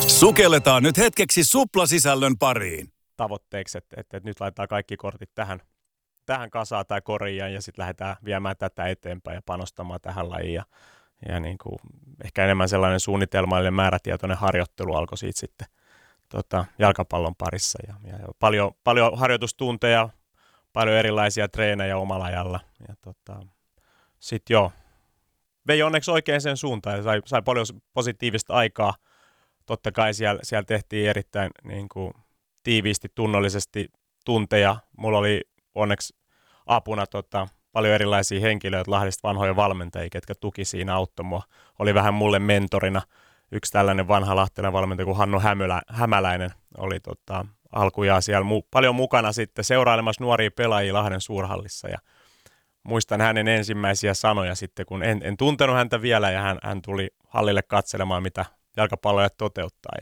Sukelletaan nyt hetkeksi suplasisällön pariin. Tavoitteeksi, että nyt laitetaan kaikki kortit tähän kasaan tai koriin ja sitten lähdetään viemään tätä eteenpäin ja panostamaan tähän lajiin. Ja niin kuin ehkä enemmän sellainen suunnitelmallinen määrätietoinen harjoittelu alkoi siitä sitten jalkapallon parissa. Ja paljon harjoitustunteja, paljon erilaisia treenejä omalla ajalla. Ja sitten vei onneksi oikein sen suuntaan ja sai paljon positiivista aikaa. Totta kai siellä tehtiin erittäin niin kuin tiiviisti, tunnollisesti tunteja. Mulla oli onneksi apuna paljon erilaisia henkilöitä, Lahdesta vanhoja valmentajia, ketkä tuki siinä, auttoi mua. Oli vähän mulle mentorina yksi tällainen vanha lahtelainen valmentaja kuin Hannu Hämäläinen. Oli alkujaan siellä paljon mukana sitten seurailemassa nuoria pelaajia Lahden suurhallissa. Ja muistan hänen ensimmäisiä sanoja sitten, kun en tuntenut häntä vielä ja hän tuli hallille katselemaan, mitä jalkapalloja toteuttaa.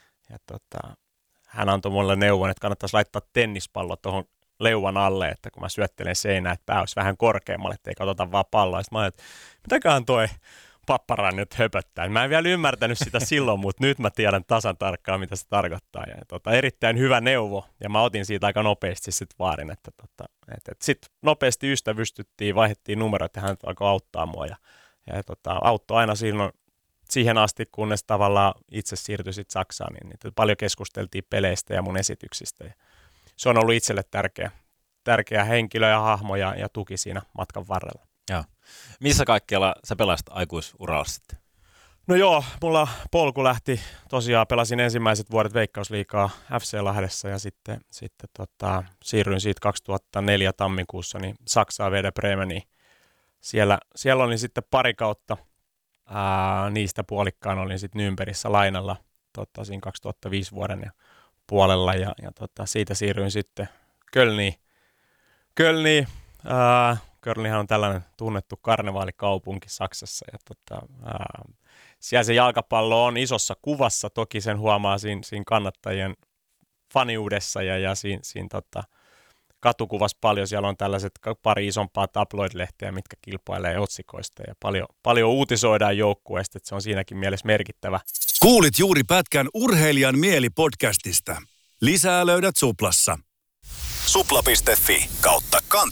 Hän antoi mulle neuvon, että kannattaisi laittaa tennispallo tuohon leuan alle, että kun mä syöttelen seinään, että pää olisi vähän korkeammalle, ettei katsota vaan palloa. Sitten mä ajattelin, että mitäköhän toi papparan nyt höpöttää. Mä en vielä ymmärtänyt sitä silloin, mutta nyt mä tiedän tasan tarkkaan, mitä se tarkoittaa. Ja erittäin hyvä neuvo, ja mä otin siitä aika nopeasti sitten vaarin, että sitten nopeasti ystävystyttiin, vaihdettiin numeroita, ja hän alkoi auttaa mua. Ja auttoi aina siihen asti, kunnes tavallaan itse siirtyi sitten Saksaan, niin paljon keskusteltiin peleistä ja mun esityksistä. Ja se on ollut itselle tärkeä henkilö ja hahmo ja tuki siinä matkan varrella. Joo. Missä kaikkialla sä pelasit aikuisuralla sitten? No joo, mulla polku lähti, tosiaan pelasin ensimmäiset vuodet Veikkausliigaa FC Lahdessa ja sitten siirryin siitä 2004 tammikuussa niin Saksaan Werder Bremeniin. Siellä olin sitten pari kautta, niistä puolikkaan olin sitten Nürnbergissä lainalla siinä 2005 vuoden ja puolella ja siitä siirryin sitten Kölniin. Kölnihän on tällainen tunnettu karnevaalikaupunki Saksassa ja siellä se jalkapallo on isossa kuvassa, toki sen huomaa siinä kannattajien faniudessa ja siinä katukuvassa paljon, siellä on tällaiset pari isompaa tabloid-lehteä, mitkä kilpailee otsikoista ja paljon uutisoidaan joukkueesta, että se on siinäkin mielessä merkittävä. Kuulit juuri pätkän Urheilijan mieli-podcastista. Lisää löydät Suplassa. Supla.fi/kantsi.